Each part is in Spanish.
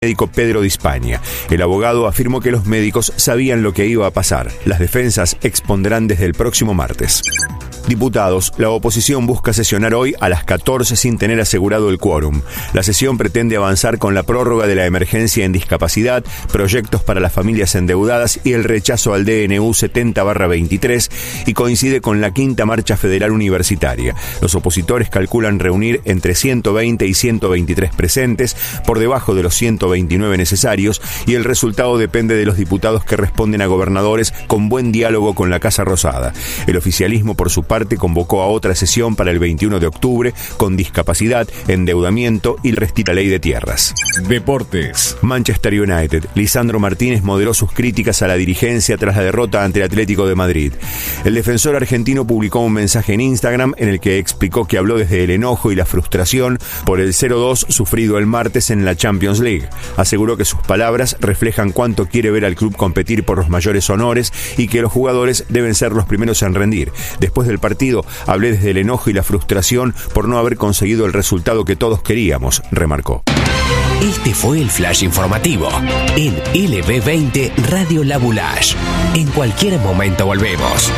médico Pedro Di Spagna. El abogado afirmó que los médicos sabían lo que iba a pasar. Las defensas expondrán desde el próximo martes. Diputados, la oposición busca sesionar hoy a las 14 sin tener asegurado el quórum. La sesión pretende avanzar con la prórroga de la emergencia en discapacidad, proyectos para las familias endeudadas y el rechazo al DNU 70/23 y coincide con la quinta marcha federal universitaria. Los opositores calculan reunir entre 120 y 123 presentes, por debajo de los 129 necesarios, y el resultado depende de los diputados que responden a gobernadores con buen diálogo con la Casa Rosada. El oficialismo, por su parte, convocó a otra sesión para el 21 de octubre con discapacidad, endeudamiento y la ley de tierras. Deportes. Manchester United. Lisandro Martínez moderó sus críticas a la dirigencia tras la derrota ante el Atlético de Madrid. El defensor argentino publicó un mensaje en Instagram en el que explicó que habló desde el enojo y la frustración por el 0-2 sufrido el martes en la Champions League. Aseguró que sus palabras reflejan cuánto quiere ver al club competir por los mayores honores y que los jugadores deben ser los primeros en rendir. Después del partido, hablé desde el enojo y la frustración por no haber conseguido el resultado que todos queríamos, remarcó. Este fue el flash informativo en LB20 Radio La Boulaye. En cualquier momento volvemos.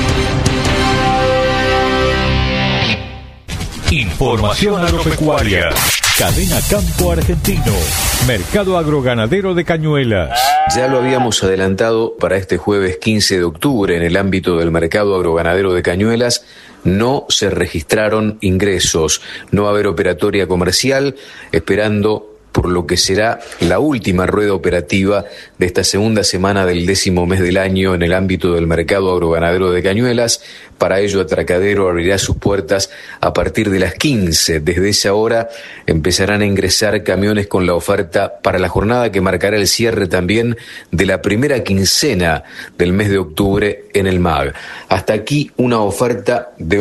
Información agropecuaria. Cadena Campo Argentino. Mercado agroganadero de Cañuelas. Ya lo habíamos adelantado para este jueves 15 de octubre en el ámbito del mercado agroganadero de Cañuelas. No se registraron ingresos, no va a haber operatoria comercial, esperando por lo que será la última rueda operativa de esta segunda semana del 10º mes del año en el ámbito del mercado agroganadero de Cañuelas. Para ello, Atracadero abrirá sus puertas a partir de las 15. Desde esa hora empezarán a ingresar camiones con la oferta para la jornada que marcará el cierre también de la primera quincena del mes de octubre en el MAG. Hasta aquí una oferta de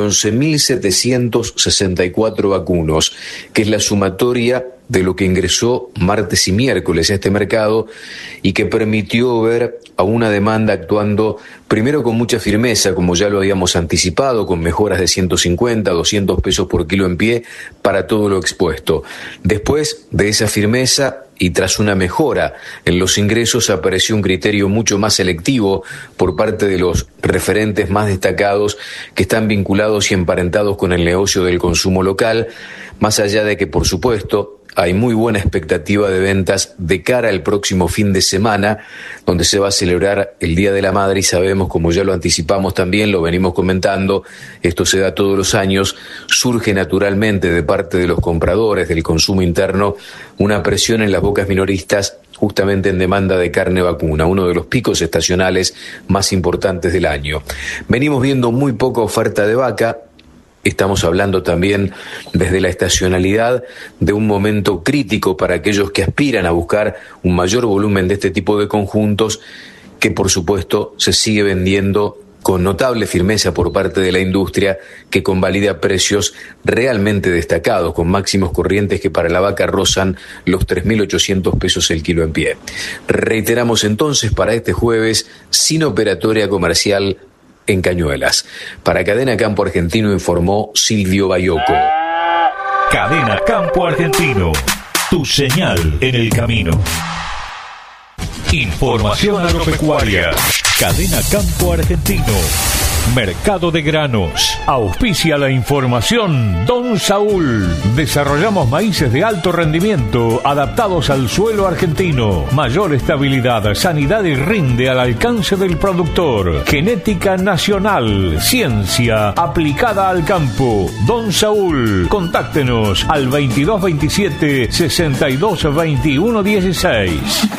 11.764 vacunos, que es la sumatoria de lo que ingresó martes y miércoles a este mercado y que permitió ver a una demanda actuando primero con mucha firmeza, como ya lo habíamos anticipado, con mejoras de 150, 200 pesos por kilo en pie para todo lo expuesto. Después de esa firmeza y tras una mejora en los ingresos, apareció un criterio mucho más selectivo por parte de los referentes más destacados que están vinculados y emparentados con el negocio del consumo local, más allá de que, por supuesto, hay muy buena expectativa de ventas de cara al próximo fin de semana, donde se va a celebrar el Día de la Madre y sabemos, como ya lo anticipamos también, lo venimos comentando, esto se da todos los años, surge naturalmente de parte de los compradores, del consumo interno, una presión en las bocas minoristas justamente en demanda de carne vacuna, uno de los picos estacionales más importantes del año. Venimos viendo muy poca oferta de vaca. Estamos hablando también desde la estacionalidad de un momento crítico para aquellos que aspiran a buscar un mayor volumen de este tipo de conjuntos, que por supuesto se sigue vendiendo con notable firmeza por parte de la industria, que convalida precios realmente destacados, con máximos corrientes que para la vaca rozan los 3.800 pesos el kilo en pie. Reiteramos entonces para este jueves, sin operatoria comercial en Cañuelas. Para Cadena Campo Argentino informó Silvio Bayoco. Cadena Campo Argentino, tu señal en el camino. Información agropecuaria. Cadena Campo Argentino. Mercado de granos. Auspicia la información Don Saúl. Desarrollamos maíces de alto rendimiento adaptados al suelo argentino. Mayor estabilidad, sanidad y rinde al alcance del productor. Genética nacional. Ciencia aplicada al campo. Don Saúl. Contáctenos al 2227 62 21 16.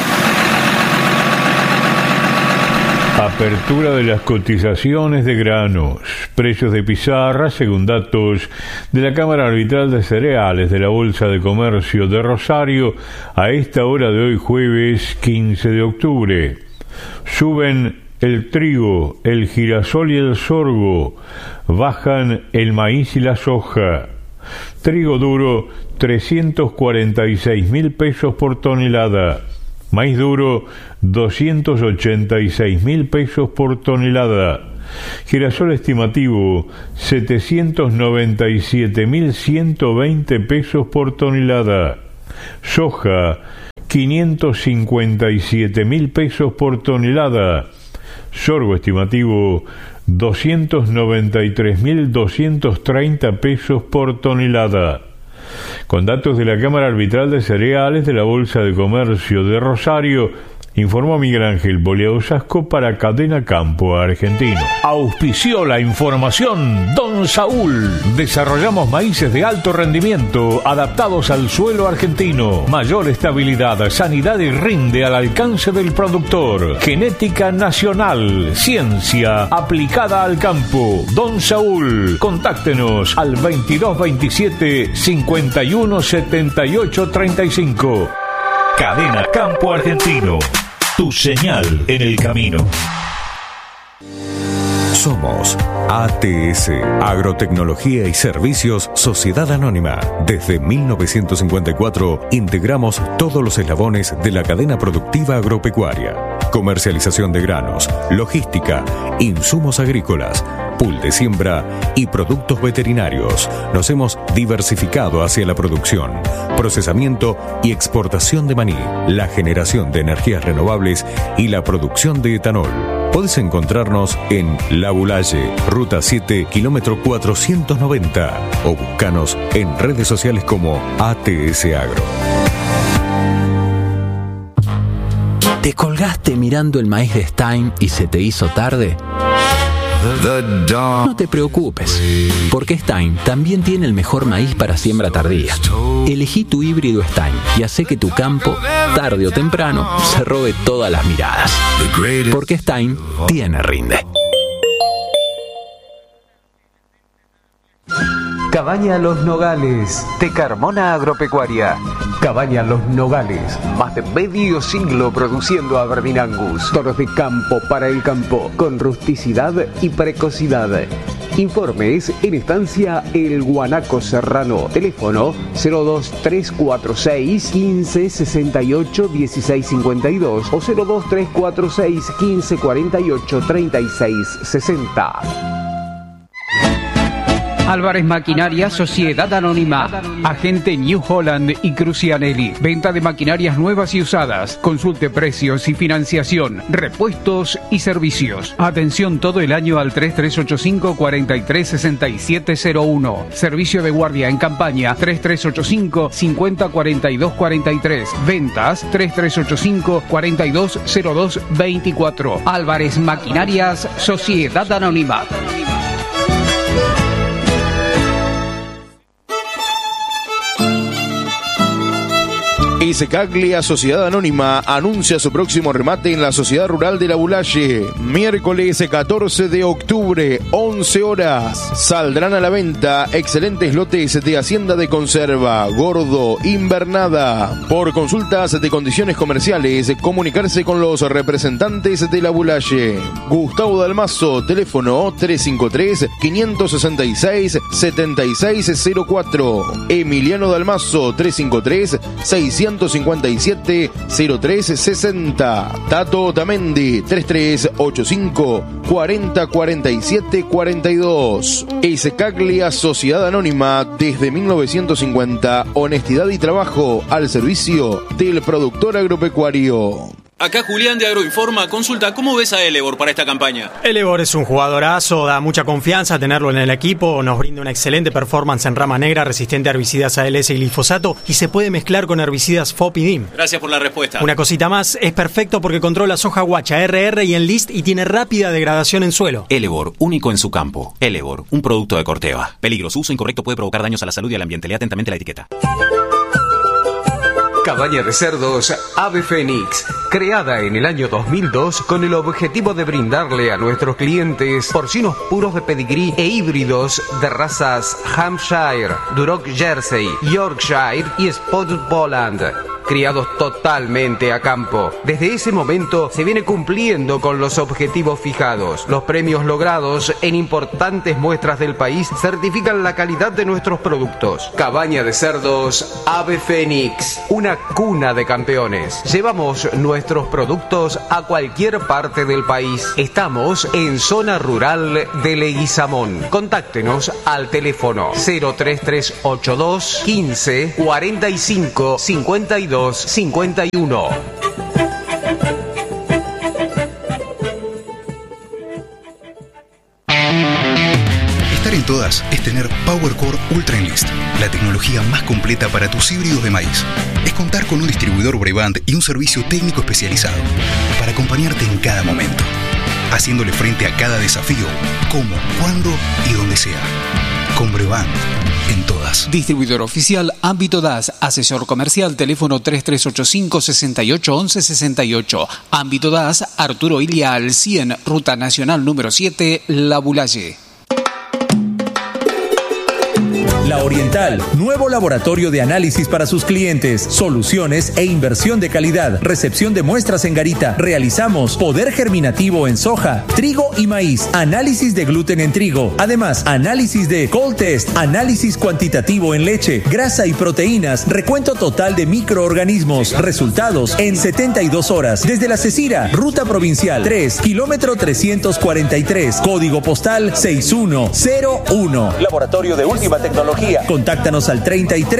Apertura de las cotizaciones de granos. Precios de pizarra según datos de la Cámara Arbitral de Cereales de la Bolsa de Comercio de Rosario a esta hora de hoy jueves 15 de octubre. Suben el trigo, el girasol y el sorgo. Bajan el maíz y la soja. Trigo duro 346.000 pesos por tonelada. Maíz duro, 286.000 pesos por tonelada. Girasol estimativo, 797.120 pesos por tonelada. Soja, 557.000 pesos por tonelada. Sorgo estimativo 293.230 pesos por tonelada. Con datos de la Cámara Arbitral de Cereales de la Bolsa de Comercio de Rosario, informó Miguel Ángel Boleausasco para Cadena Campo Argentino. Auspició la información Don Saúl. Desarrollamos maíces de alto rendimiento adaptados al suelo argentino. Mayor estabilidad, sanidad y rinde al alcance del productor. Genética nacional, ciencia aplicada al campo. Don Saúl. Contáctenos al 2227 51 78 35. Cadena Campo Argentino. Tu señal en el camino. Somos ATS, Agrotecnología y Servicios Sociedad Anónima. Desde 1954 integramos todos los eslabones de la cadena productiva agropecuaria. Comercialización de granos, logística, insumos agrícolas, pool de siembra y productos veterinarios. Nos hemos diversificado hacia la producción, procesamiento y exportación de maní, la generación de energías renovables y la producción de etanol. Podés encontrarnos en La Boulaye, Ruta 7, kilómetro 490 o buscanos en redes sociales como ATS Agro. ¿Te colgaste mirando el maíz de Stein y se te hizo tarde? No te preocupes, porque Stein también tiene el mejor maíz para siembra tardía. Elegí tu híbrido Stein y hace que tu campo, tarde o temprano, se robe todas las miradas. Porque Stein tiene rinde. Cabaña Los Nogales, de Carmona Agropecuaria. Cabaña Los Nogales, más de medio siglo produciendo Aberdeen Angus. Toros de campo para el campo, con rusticidad y precocidad. Informes en Estancia El Guanaco Serrano. Teléfono 02346 15 68 16 52 o 02346 15 48 36 60. Álvarez Maquinaria, Sociedad Anónima, agente New Holland y Crucianelli. Venta de maquinarias nuevas y usadas. Consulte precios y financiación, repuestos y servicios. Atención todo el año al 3385 436701. Servicio de guardia en campaña 3385 50 42 43. Ventas 3385 4202 24. Álvarez Maquinarias, Sociedad Anónima. Caglia Sociedad Anónima anuncia su próximo remate en la Sociedad Rural de La Boulaye. Miércoles 14 de octubre, 11 horas. Saldrán a la venta excelentes lotes de hacienda de conserva, gordo, invernada. Por consultas de condiciones comerciales, comunicarse con los representantes de La Boulaye. Gustavo Dalmazo, teléfono 353-566-7604. Emiliano Dalmazo, 353-657-0360. Tato Otamendi, 3385-404742. Caglia Sociedad Anónima, desde 1950, honestidad y trabajo al servicio del productor agropecuario. Acá Julián de Agroinforma. Consulta, ¿cómo ves a Elevor para esta campaña? Elevor es un jugadorazo, da mucha confianza tenerlo en el equipo, nos brinda una excelente performance en rama negra, resistente a herbicidas ALS y glifosato, y se puede mezclar con herbicidas FOP y DIM. Gracias por la respuesta. Una cosita más, es perfecto porque controla soja guacha, RR y Enlist y tiene rápida degradación en suelo. Elevor, único en su campo. Elevor, un producto de Corteva. Peligro, su uso incorrecto puede provocar daños a la salud y al ambiente. Lea atentamente la etiqueta. Cabaña de cerdos Ave Fénix, creada en el año 2002 con el objetivo de brindarle a nuestros clientes porcinos puros de pedigrí e híbridos de razas Hampshire, Duroc Jersey, Yorkshire y Spotted Poland, criados totalmente a campo. Desde ese momento se viene cumpliendo con los objetivos fijados. Los premios logrados en importantes muestras del país certifican la calidad de nuestros productos. Cabaña de cerdos Ave Fénix, una cuna de campeones. Llevamos nuestros productos a cualquier parte del país. Estamos en zona rural de Leguizamón. Contáctenos al teléfono 03382 15 45 52 5251. Estar en todas es tener PowerCore Ultra Enlist, la tecnología más completa para tus híbridos de maíz. Es contar con un distribuidor Brevant y un servicio técnico especializado para acompañarte en cada momento, haciéndole frente a cada desafío, como, cuándo y donde sea. Con Brevant, en todas. Distribuidor oficial Ámbito DAS, asesor comercial, teléfono 3385 68 11 68. Ámbito DAS, Arturo Ilia al 100, Ruta Nacional número 7, La Bulaye. La Oriental, nuevo laboratorio de análisis para sus clientes, soluciones e inversión de calidad, recepción de muestras en garita. Realizamos poder germinativo en soja, trigo y maíz, análisis de gluten en trigo, además análisis de cold test, análisis cuantitativo en leche, grasa y proteínas, recuento total de microorganismos, resultados en 72 horas. Desde La Cecira, ruta provincial 3, kilómetro 343, código postal 6101. Laboratorio de última tecnología. Contáctanos al 33